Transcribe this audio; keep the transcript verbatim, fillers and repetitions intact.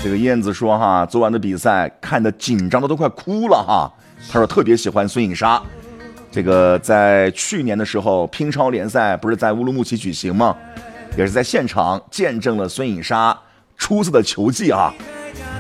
这个燕子说哈，昨晚的比赛看得紧张的都快哭了哈。他说特别喜欢孙颖莎，这个在去年的时候，乒超联赛不是在乌鲁木齐举行吗？也是在现场见证了孙颖莎出色的球技啊。